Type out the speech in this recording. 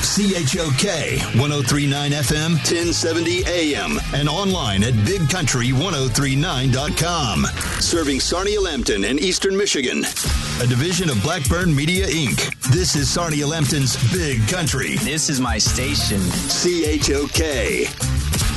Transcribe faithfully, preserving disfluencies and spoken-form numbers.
C H O K, ten thirty-nine F M, ten seventy A M, and online at big country ten thirty-nine dot com. Serving Sarnia-Lambton and Eastern Michigan. A division of Blackburn Media, Incorporated. This is Sarnia-Lambton's Big Country. This is my station. C H O K.